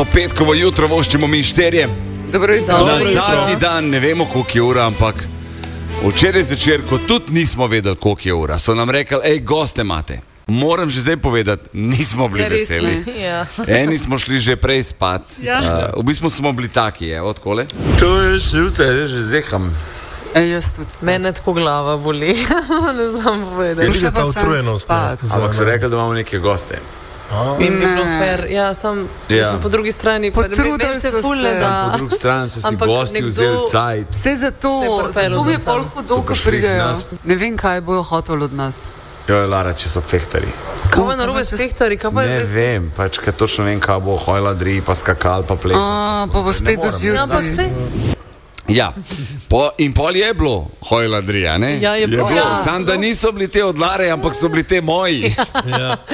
lepo petkovo jutro voščimo mi šterje. Dobro jutro. Na zadnji dan ne vemo, koliko je ura, ampak včeraj zvečer, ko tudi nismo vedeli, koliko je ura, so nam rekli, goste imate. Moram že zdaj povedati, nismo bili veseli. Eni smo šli že prej spat. V bistvu smo bili taki, odkole. To je šilce, že zeham. Jaz tudi. Mene tako glava boli. Ne znam povedati. Je ta utrujenost. Ampak so rekli, da imamo neke goste. In bi bilo fair. Sem po drugi strani potrudili se fule, da... Po drugi strani so si gosti vzeli cajt. Vse zato mi je pol hudo, ko pridejo. Ne vem, kaj bojo hoteli od nas. Lara, če so fehtari. Kaj pa narobe s fehtari? Ne vem, pač, ker točno vem, kaj bo hojladri, pa skakal, pa plesal. Pa bo spet vzjutraj. Ja, in pol je bilo hojladrija, ne? Ja, je bilo. Sam, da niso bili te od Lare, ampak so bili te moji.